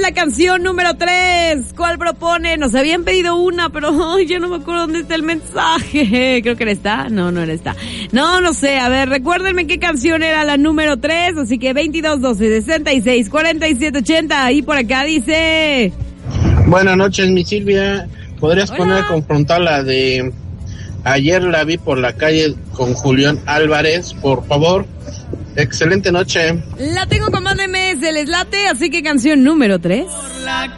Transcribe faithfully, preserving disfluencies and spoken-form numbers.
la canción número tres. ¿Cuál propone? Nos habían pedido una, pero ay, yo no me acuerdo dónde está el mensaje. Creo que era esta. No, no era esta. No, no sé. A ver, recuérdenme qué canción era la número tres. Así que veintidós doce sesenta y seis cuarenta y siete ochenta. Y por acá dice... Buenas noches, mi Silvia. ¿Podrías Hola. poner confrontar la de Ayer la vi por la calle con Julián Álvarez, por favor? Excelente noche. La tengo con Banda M S, les late, así que canción número tres. Por la